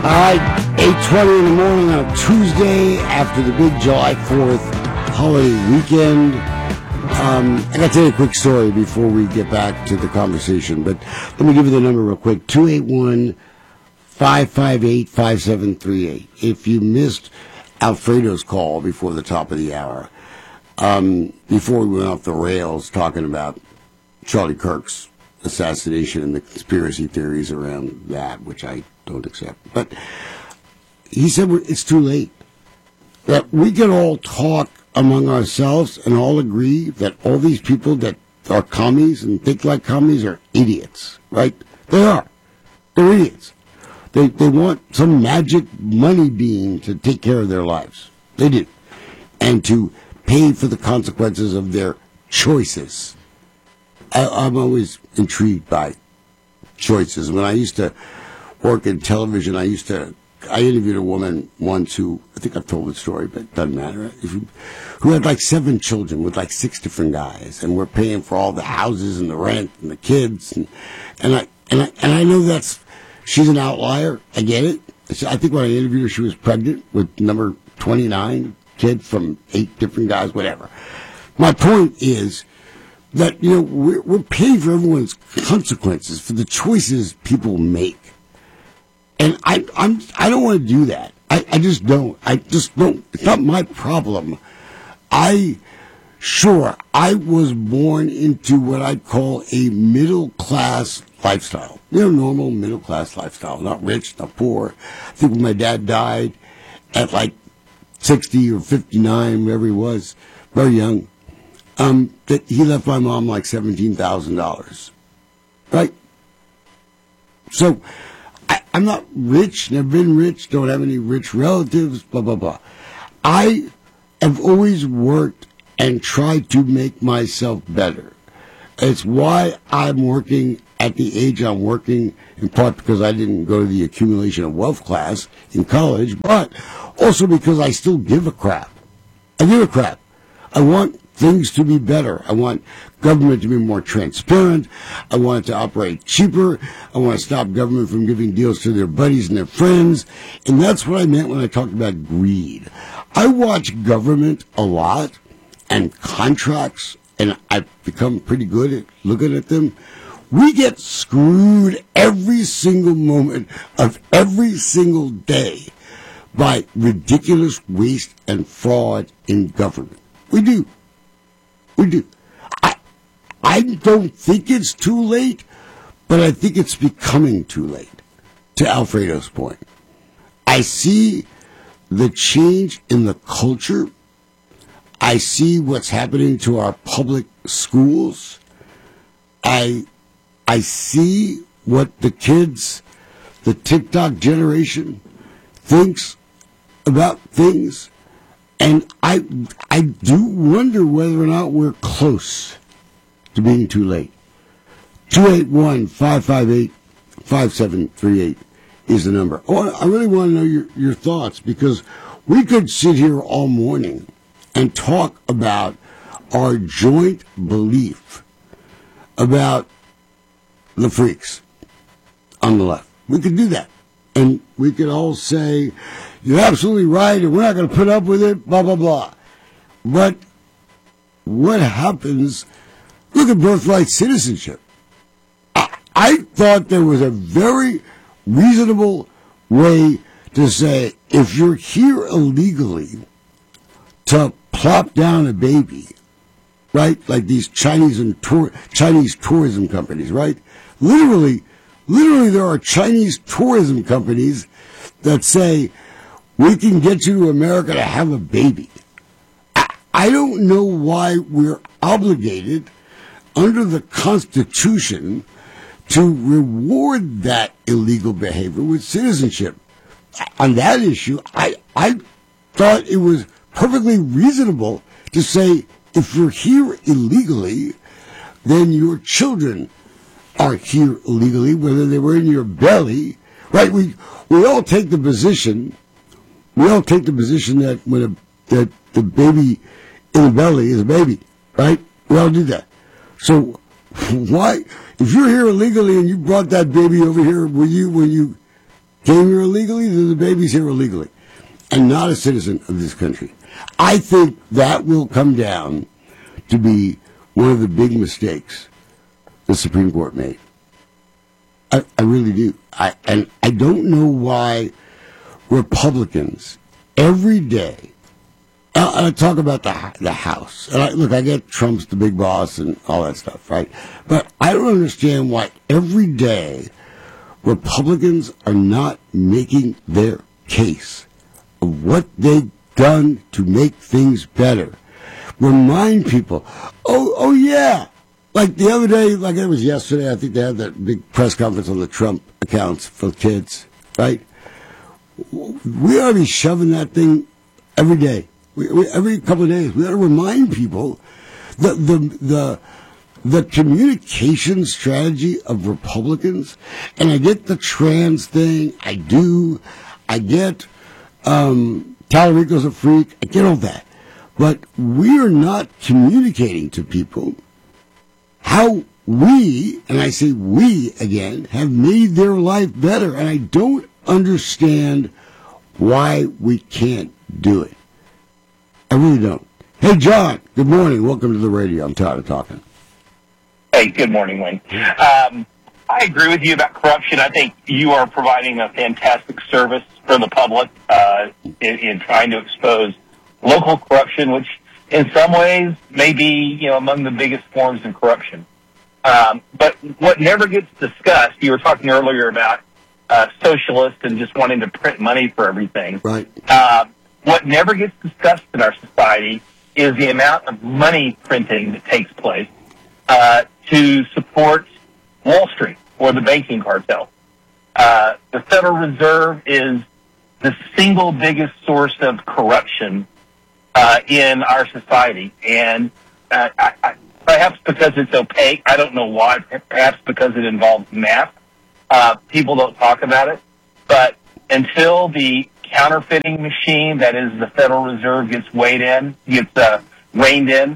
All right, 8:20 in the morning on a Tuesday after the big July 4th holiday weekend. I got to tell you a quick story before we get back to the conversation, but let me give you the number real quick, 281-558-5738. If you missed Alfredo's call before the top of the hour, before we went off the rails talking about Charlie Kirk's assassination and the conspiracy theories around that, which I don't accept. But he said it's too late. That we can all talk among ourselves and all agree that all these people that are commies and think like commies are idiots, right? They are. They're idiots. They want some magic money being to take care of their lives. They do. And to pay for the consequences of their choices. I'm always intrigued by choices. When I used to work in television, I interviewed a woman once who, I think I've told the story, but it doesn't matter, who had like 7 children with like 6 different guys, and we're paying for all the houses and the rent and the kids, and I know she's an outlier. I get it. I think when I interviewed her, she was pregnant with number 29 kid from 8 different guys, whatever. My point is that, we're paying for everyone's consequences for the choices people make. And I don't want to do that. I just don't. It's not my problem. I was born into what I'd call a middle-class lifestyle. Normal middle-class lifestyle. Not rich, not poor. I think when my dad died at like 60 or 59, wherever he was, very young, that he left my mom like $17,000. Right? So I'm not rich, never been rich, don't have any rich relatives, blah, blah, blah. I have always worked and tried to make myself better. It's why I'm working at the age I'm working, in part because I didn't go to the accumulation of wealth class in college, but also because I still give a crap. I give a crap. I want things to be better. I want government to be more transparent. I want it to operate cheaper. I want to stop government from giving deals to their buddies and their friends. And that's what I meant when I talked about greed. I watch government a lot and contracts, and I've become pretty good at looking at them. We get screwed every single moment of every single day by ridiculous waste and fraud in government. We do. We do. I don't think it's too late, but I think it's becoming too late, to Alfredo's point. I see the change in the culture. I see what's happening to our public schools. I see what the kids, the TikTok generation, thinks about things. And I do wonder whether or not we're close to being too late. 281-558-5738 is the number. Oh, I really want to know your thoughts, because we could sit here all morning and talk about our joint belief about the freaks on the left. We could do that. And we could all say, you're absolutely right, and we're not going to put up with it, blah, blah, blah. But what happens? Look at birthright citizenship. I thought there was a very reasonable way to say, if you're here illegally, to plop down a baby, right? Like these Chinese tourism companies, right? Literally, there are Chinese tourism companies that say, we can get you to America to have a baby. I don't know why we're obligated under the Constitution to reward that illegal behavior with citizenship. On that issue, I thought it was perfectly reasonable to say, if you're here illegally, then your children are here illegally, whether they were in your belly, right? We all take the position. We all take the position that that the baby in the belly is a baby, right? We all do that. So why, if you're here illegally and you brought that baby over here, were you came here illegally, the baby's here illegally, and not a citizen of this country. I think that will come down to be one of the big mistakes the Supreme Court made. I really do. And I don't know why Republicans every day. I talk about the House. And I get Trump's the big boss and all that stuff, right? But I don't understand why every day Republicans are not making their case of what they've done to make things better. Remind people, oh yeah. Like the other day, like it was yesterday, I think they had that big press conference on the Trump accounts for kids, right? We ought to be shoving that thing every day. Every couple of days, we got to remind people that the communication strategy of Republicans, and I get the trans thing, I do, I get Tallarico's a freak, I get all that, but we are not communicating to people how we, and I say we again, have made their life better, and I don't understand why we can't do it. I really don't. Hey, John, good morning. Welcome to the radio. I'm tired of talking. Hey, good morning, Wayne. I agree with you about corruption. I think you are providing a fantastic service for the public in trying to expose local corruption, which in some ways may be among the biggest forms of corruption. But what never gets discussed, you were talking earlier about socialists and just wanting to print money for everything. Right. What never gets discussed in our society is the amount of money printing that takes place to support Wall Street or the banking cartel. The Federal Reserve is the single biggest source of corruption in our society. And perhaps because it's opaque, I don't know why, perhaps because it involves math. People don't talk about it. But until the counterfeiting machine, that is the Federal Reserve, gets reined in,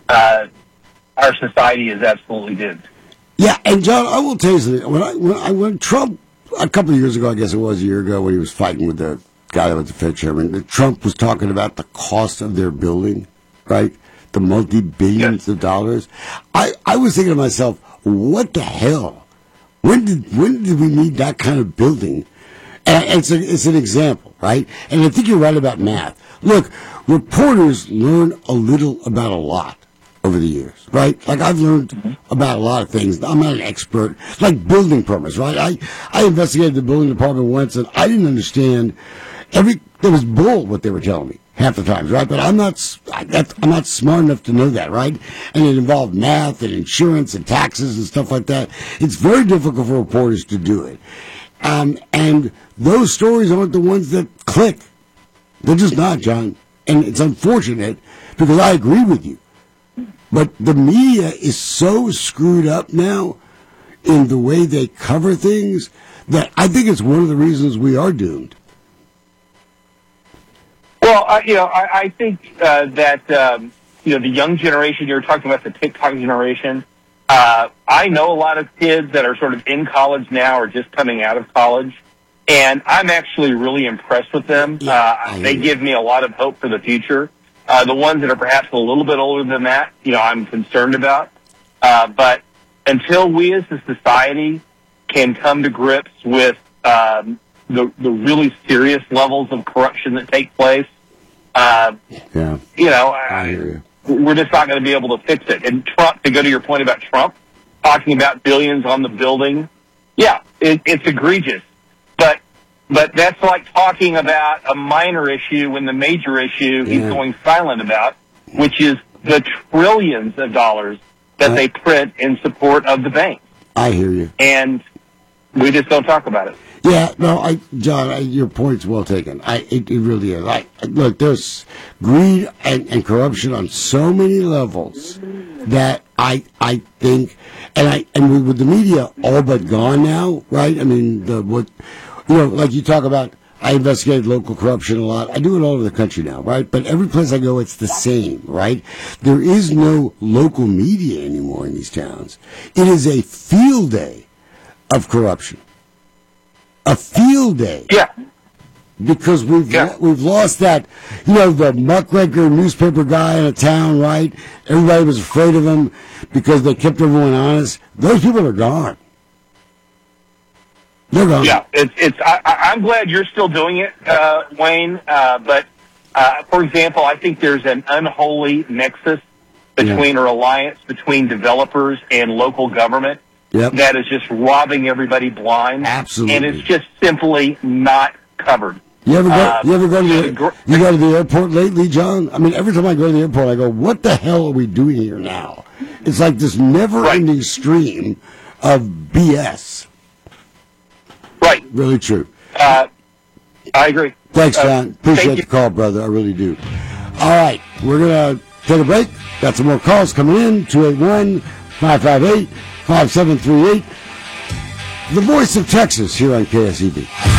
our society is absolutely doomed. Yeah, and John, I will tell you something. When Trump, a couple of years ago, I guess it was a year ago, when he was fighting with the guy that was the Fed chairman, Trump was talking about the cost of their building, right? The multi-billions of dollars. I was thinking to myself, what the hell? When did we need that kind of building? And it's an example, right? And I think you're right about math. Look, reporters learn a little about a lot over the years, right? Like I've learned about a lot of things. I'm not an expert, like building permits, right? I investigated the building department once, and I didn't understand there was bull what they were telling me half the times, right? But I'm not smart enough to know that, right? And it involved math and insurance and taxes and stuff like that. It's very difficult for reporters to do it. And those stories aren't the ones that click. They're just not, John. And it's unfortunate because I agree with you. But the media is so screwed up now in the way they cover things that I think it's one of the reasons we are doomed. Well, I think that the young generation, you were talking about the TikTok generation. I know a lot of kids that are sort of in college now or just coming out of college, and I'm actually really impressed with them. They give me a lot of hope for the future. The ones that are perhaps a little bit older than that, I'm concerned about. But until we as a society can come to grips with the really serious levels of corruption that take place, I hear you. We're just not going to be able to fix it. And Trump, to go to your point about Trump, talking about billions on the building, it's egregious. But that's like talking about a minor issue when the major issue he's going silent about, which is the trillions of dollars that they print in support of the bank. I hear you. And we just don't talk about it. Yeah, no, John, your point's well taken. It really is. Look, there's greed and corruption on so many levels that I think, and with the media all but gone now, right? I mean, like you talk about, I investigated local corruption a lot. I do it all over the country now, right? But every place I go, it's the same, right? There is no local media anymore in these towns. It is a field day of corruption. a field day. Yeah. Because we've lost that, the muckraker newspaper guy in a town, right? Everybody was afraid of him because they kept everyone honest. Those people are gone. They're gone. Yeah, I'm glad you're still doing it, Wayne. But for example, I think there's an unholy nexus between or alliance between developers and local government that is just robbing everybody blind. Absolutely, and it's just simply not covered. You ever go to the airport lately, John? I mean, every time I go to the airport, I go, what the hell are we doing here now? It's like this never-ending stream of BS. Right. Really true. I agree. Thanks, John. Appreciate the call, brother. I really do. All right. We're going to take a break. Got some more calls coming in. 281-558-5738. The Voice of Texas here on KSEV.